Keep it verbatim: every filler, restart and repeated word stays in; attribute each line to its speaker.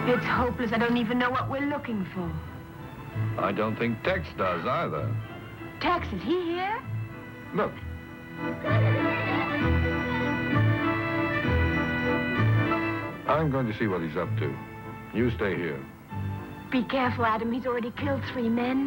Speaker 1: It's hopeless. I don't even know what we're looking for.
Speaker 2: I don't think Tex does either.
Speaker 1: Tex, is he here?
Speaker 2: Look. I'm going to see what he's up to. You stay here.
Speaker 1: Be careful, Adam. He's already killed three men.